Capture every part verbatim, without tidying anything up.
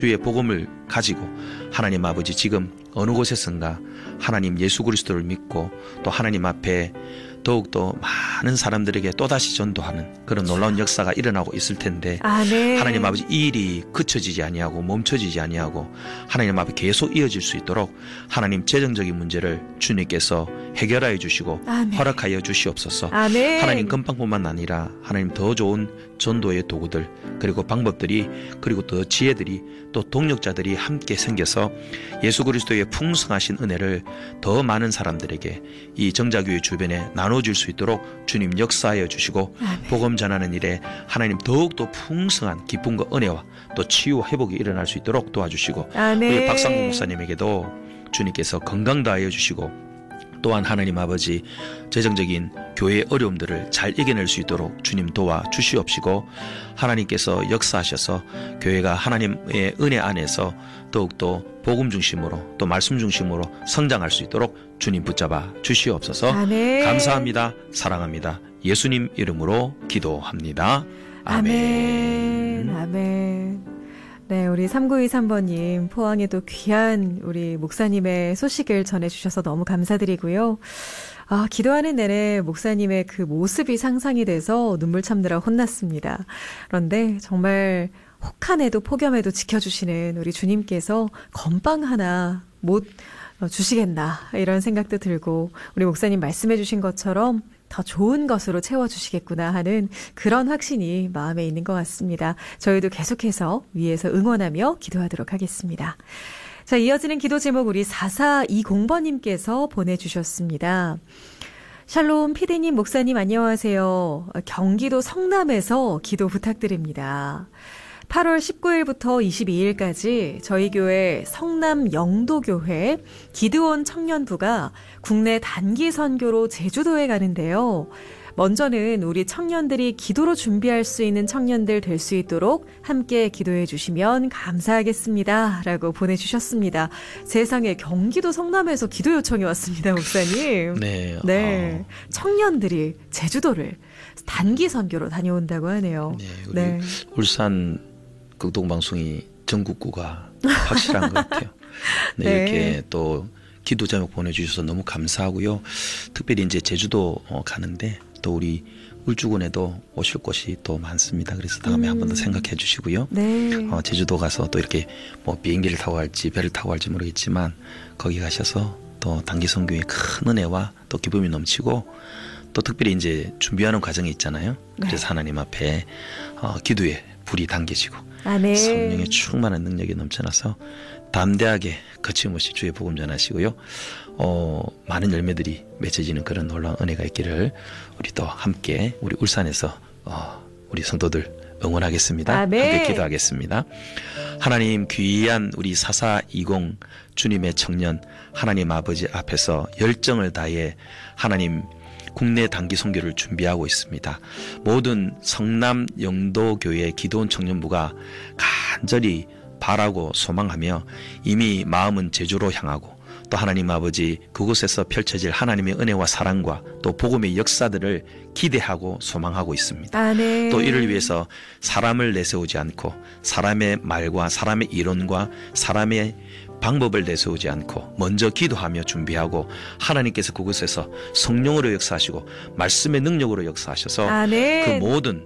주의 복음을 가지고 하나님 아버지 지금 어느 곳에선가 하나님 예수 그리스도를 믿고 또 하나님 앞에 더욱더 많은 사람들에게 또다시 전도하는 그런 놀라운 역사가 일어나고 있을 텐데 아, 네. 하나님 아버지 이 일이 그쳐지지 아니하고 멈춰지지 아니하고 하나님 앞에 계속 이어질 수 있도록 하나님 재정적인 문제를 주님께서 해결하여 주시고 아, 네. 허락하여 주시옵소서. 아, 네. 하나님 건빵뿐만 아니라 하나님 더 좋은 전도의 도구들 그리고 방법들이 그리고 더 지혜들이 또 동력자들이 함께 생겨서 예수 그리스도의 풍성하신 은혜를 더 많은 사람들에게 이 정자교회 주변에 나눠줄 수 있도록 주님 역사하여 주시고 아멘. 복음 전하는 일에 하나님 더욱더 풍성한 기쁨과 은혜와 또 치유와 회복이 일어날 수 있도록 도와주시고 아멘. 우리 박상국 목사님에게도 주님께서 건강 다하여 주시고 또한 하나님 아버지 재정적인 교회의 어려움들을 잘 이겨낼 수 있도록 주님 도와 주시옵시고 하나님께서 역사하셔서 교회가 하나님의 은혜 안에서 더욱더 복음 중심으로 또 말씀 중심으로 성장할 수 있도록 주님 붙잡아 주시옵소서. 아멘. 감사합니다. 사랑합니다. 예수님 이름으로 기도합니다. 아멘. 아멘. 아멘. 네, 우리 삼구이삼 번님 포항에도 귀한 우리 목사님의 소식을 전해주셔서 너무 감사드리고요. 아, 기도하는 내내 목사님의 그 모습이 상상이 돼서 눈물 참느라 혼났습니다. 그런데 정말 혹한에도 폭염에도 지켜주시는 우리 주님께서 건빵 하나 못 주시겠나 이런 생각도 들고 우리 목사님 말씀해 주신 것처럼 더 좋은 것으로 채워주시겠구나 하는 그런 확신이 마음에 있는 것 같습니다. 저희도 계속해서 위에서 응원하며 기도하도록 하겠습니다. 자, 이어지는 기도 제목 우리 사사이공 번님께서 보내주셨습니다. 샬롬 피디님, 목사님 안녕하세요. 경기도 성남에서 기도 부탁드립니다. 팔월 십구일부터 이십이일까지 저희 교회 성남 영도교회 기드온 청년부가 국내 단기 선교로 제주도에 가는데요. 먼저는 우리 청년들이 기도로 준비할 수 있는 청년들 될 수 있도록 함께 기도해 주시면 감사하겠습니다. 라고 보내주셨습니다. 세상에 경기도 성남에서 기도 요청이 왔습니다, 목사님. 네. 네. 어. 청년들이 제주도를 단기 선교로 다녀온다고 하네요. 네. 우리 네. 울산 극동방송이 전국구가 확실한 것 같아요. 네, 네. 이렇게 또 기도 제목 보내주셔서 너무 감사하고요. 특별히 이제 제주도 가는데 또 우리 울주군에도 오실 곳이 또 많습니다. 그래서 다음에 음. 한 번 더 생각해 주시고요. 네. 어, 제주도 가서 또 이렇게 뭐 비행기를 타고 갈지 배를 타고 갈지 모르겠지만 거기 가셔서 또 단기 선교의 큰 은혜와 또 기쁨이 넘치고 또 특별히 이제 준비하는 과정이 있잖아요. 그래서 네. 하나님 앞에 어, 기도에 불이 당겨지고 아, 네. 성령의 충만한 능력이 넘쳐나서 담대하게 거침없이 주의 복음 전하시고요. 어, 많은 열매들이 맺혀지는 그런 놀라운 은혜가 있기를 우리 또 함께 우리 울산에서 어, 우리 성도들 응원하겠습니다. 아, 네. 함께 기도하겠습니다. 하나님 귀한 우리 사사이공 주님의 청년 하나님 아버지 앞에서 열정을 다해 하나님 국내 단기 선교를 준비하고 있습니다. 모든 성남 영도교회 기도원 청년부가 간절히 바라고 소망하며 이미 마음은 제주로 향하고 또 하나님 아버지 그곳에서 펼쳐질 하나님의 은혜와 사랑과 또 복음의 역사들을 기대하고 소망하고 있습니다. 아, 네. 또 이를 위해서 사람을 내세우지 않고 사람의 말과 사람의 이론과 사람의 방법을 내세우지 않고 먼저 기도하며 준비하고 하나님께서 그곳에서 성령으로 역사하시고 말씀의 능력으로 역사하셔서 아, 네. 그 모든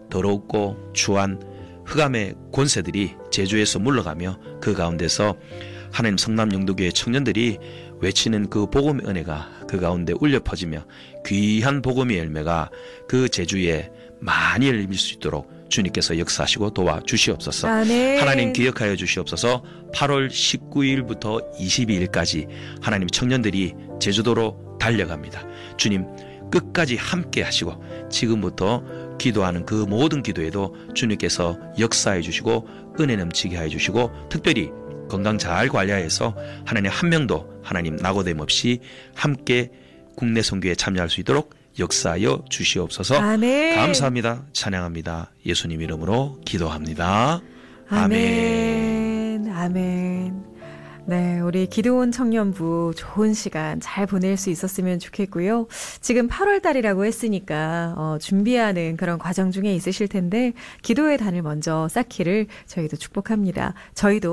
더럽고 추한 흑암의 권세들이 제주에서 물러가며 그 가운데서 하나님 성남 영도교회 청년들이 외치는 그 복음의 은혜가 그 가운데 울려 퍼지며 귀한 복음의 열매가 그 제주에 많이 열릴 수 있도록 주님께서 역사하시고 도와주시옵소서. 아, 네. 하나님 기억하여 주시옵소서. 팔월 십구일부터 이십이일까지 하나님 청년들이 제주도로 달려갑니다. 주님 끝까지 함께 하시고 지금부터 기도하는 그 모든 기도에도 주님께서 역사해 주시고 은혜 넘치게 해 주시고 특별히 건강 잘 관리하여서 하나님 한 명도 하나님 낙오됨 없이 함께 국내 선교에 참여할 수 있도록 역사하여 주시옵소서. 아멘. 감사합니다. 찬양합니다. 예수님 이름으로 기도합니다. 아멘. 아멘. 아멘. 네, 우리 기도원 청년부 좋은 시간 잘 보낼 수 있었으면 좋겠고요. 지금 팔월 달이라고 했으니까 어, 준비하는 그런 과정 중에 있으실 텐데 기도의 단을 먼저 쌓기를 저희도 축복합니다. 저희도